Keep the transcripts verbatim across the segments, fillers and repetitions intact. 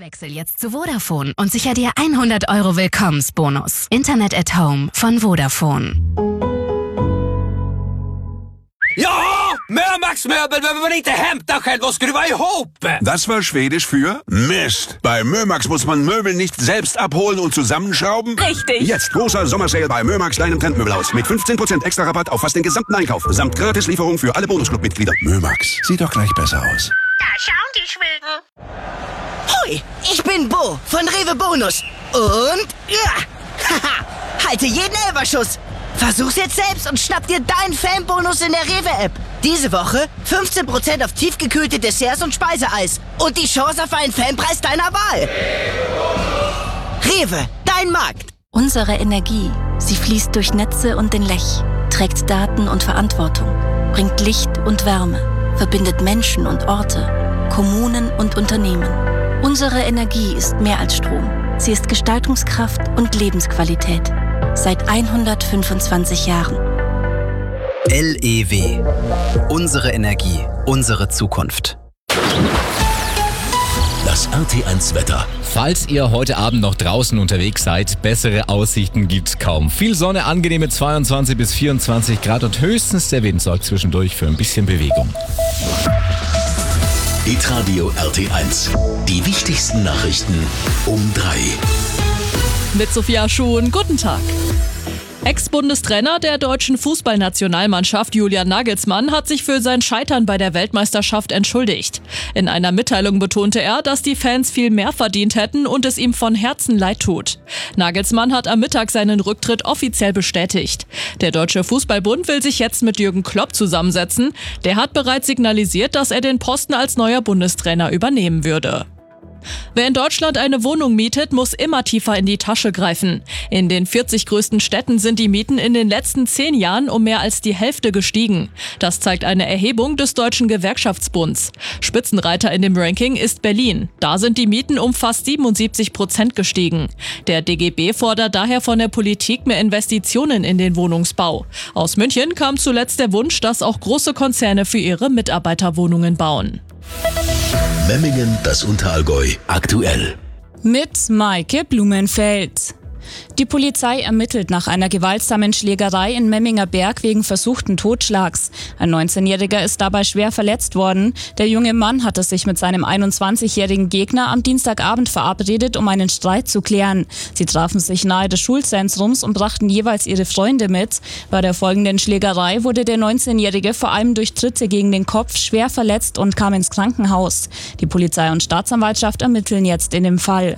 Wechsel jetzt zu Vodafone und sicher dir hundert Euro Willkommensbonus. Internet at Home von Vodafone. Ja, Mömax-möbel behöver man inte hämta själv och skruva ihop. Das war Schwedisch für Mist. Bei Mömax muss man Möbel nicht selbst abholen und zusammenschrauben. Richtig. Jetzt großer Sommersale bei Mömax, deinem Trendmöbelhaus. Mit fünfzehn Prozent extra Rabatt auf fast den gesamten Einkauf. Samt Gratislieferung für alle Bonusclub-Mitglieder. Mömax, sieht doch gleich besser aus. Da schauen die Schweden. Hoi, ich bin Bo von Rewe Bonus. Und ja, haha, halte jeden Elberschuss. Versuch's jetzt selbst und schnapp dir deinen Fanbonus in der Rewe-App. Diese Woche fünfzehn Prozent auf tiefgekühlte Desserts und Speiseeis. Und die Chance auf einen Fanpreis deiner Wahl. Rewe, dein Markt. Unsere Energie, sie fließt durch Netze und den Lech, trägt Daten und Verantwortung, bringt Licht und Wärme, verbindet Menschen und Orte, Kommunen und Unternehmen. Unsere Energie ist mehr als Strom. Sie ist Gestaltungskraft und Lebensqualität. Seit hundertfünfundzwanzig Jahren. L E W. Unsere Energie, unsere Zukunft. Das R T eins Wetter. Falls ihr heute Abend noch draußen unterwegs seid, bessere Aussichten gibt's kaum. Viel Sonne, angenehme zweiundzwanzig bis vierundzwanzig Grad und höchstens der Wind sorgt zwischendurch für ein bisschen Bewegung. Hitradio R T eins. Die wichtigsten Nachrichten um drei. Mit Sophia Schuhn, guten Tag. Ex-Bundestrainer der deutschen Fußballnationalmannschaft Julian Nagelsmann hat sich für sein Scheitern bei der Weltmeisterschaft entschuldigt. In einer Mitteilung betonte er, dass die Fans viel mehr verdient hätten und es ihm von Herzen leid tut. Nagelsmann hat am Mittag seinen Rücktritt offiziell bestätigt. Der Deutsche Fußballbund will sich jetzt mit Jürgen Klopp zusammensetzen. Der hat bereits signalisiert, dass er den Posten als neuer Bundestrainer übernehmen würde. Wer in Deutschland eine Wohnung mietet, muss immer tiefer in die Tasche greifen. In den vierzig größten Städten sind die Mieten in den letzten zehn Jahren um mehr als die Hälfte gestiegen. Das zeigt eine Erhebung des Deutschen Gewerkschaftsbunds. Spitzenreiter in dem Ranking ist Berlin. Da sind die Mieten um fast siebenundsiebzig Prozent gestiegen. Der D G B fordert daher von der Politik mehr Investitionen in den Wohnungsbau. Aus München kam zuletzt der Wunsch, dass auch große Konzerne für ihre Mitarbeiter Wohnungen bauen. Memmingen, das Unterallgäu, aktuell. Mit Maike Blumenfeld. Die Polizei ermittelt nach einer gewaltsamen Schlägerei in Memminger Berg wegen versuchten Totschlags. Ein neunzehnjähriger ist dabei schwer verletzt worden. Der junge Mann hatte sich mit seinem einundzwanzigjährigen Gegner am Dienstagabend verabredet, um einen Streit zu klären. Sie trafen sich nahe des Schulzentrums und brachten jeweils ihre Freunde mit. Bei der folgenden Schlägerei wurde der neunzehnjährige vor allem durch Tritte gegen den Kopf schwer verletzt und kam ins Krankenhaus. Die Polizei und Staatsanwaltschaft ermitteln jetzt in dem Fall.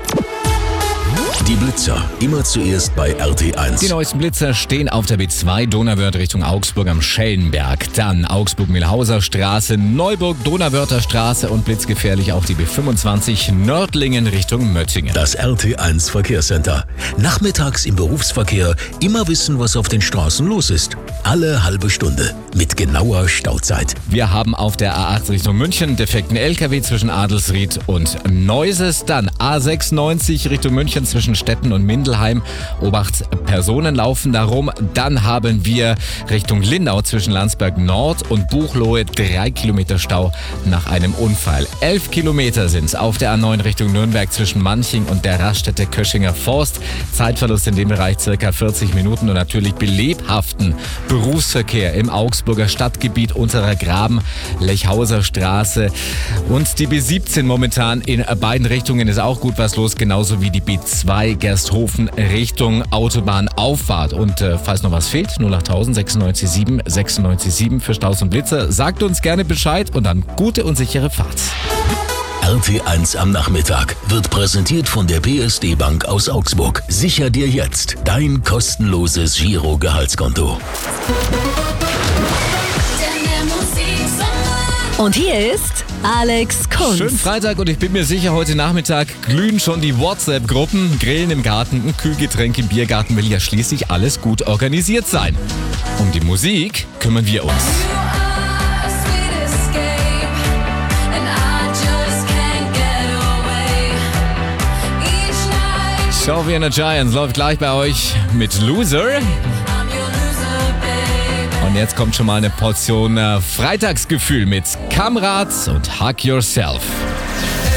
Die Blitzer, immer zuerst bei R T eins. Die neuesten Blitzer stehen auf der B zwei Donauwörth Richtung Augsburg am Schellenberg. Dann Augsburg-Milhauser Straße, Neuburg-Donauwörther Straße und blitzgefährlich auch die B fünfundzwanzig Nördlingen Richtung Möttingen. Das R T eins Verkehrscenter. Nachmittags im Berufsverkehr immer wissen, was auf den Straßen los ist. Alle halbe Stunde mit genauer Stauzeit. Wir haben auf der A acht Richtung München defekten L K W zwischen Adelsried und Neuses. Dann A sechsundneunzig Richtung München zwischen Stetten und Mindelheim. Obacht, Personen laufen darum. Dann haben wir Richtung Lindau zwischen Landsberg Nord und Buchloe drei Kilometer Stau nach einem Unfall. Elf Kilometer sind es auf der A neun Richtung Nürnberg zwischen Manching und der Raststätte Köschinger Forst. Zeitverlust in dem Bereich circa vierzig Minuten und natürlich belebhaften Berufsverkehr im Augsburger Stadtgebiet unterer Graben, Lechhauser Straße und die B siebzehn momentan in beiden Richtungen ist auch gut was los, genauso wie die B zwei Gersthofen Richtung Autobahnauffahrt. Und äh, falls noch was fehlt, null achttausend sechsundneunzig sieben sechsundneunzig sieben für Staus und Blitzer. Sagt uns gerne Bescheid und dann gute und sichere Fahrt. R T eins am Nachmittag wird präsentiert von der P S D Bank aus Augsburg. Sicher dir jetzt dein kostenloses Giro-Gehaltskonto. Und hier ist Alex Kunz. Schönen Freitag und ich bin mir sicher, heute Nachmittag glühen schon die WhatsApp-Gruppen. Grillen im Garten, ein Kühlgetränk im Biergarten will ja schließlich alles gut organisiert sein. Um die Musik kümmern wir uns. Sophie and the Giants läuft gleich bei euch mit Loser. Und jetzt kommt schon mal eine Portion äh, Freitagsgefühl mit Kamrat und Hug Yourself.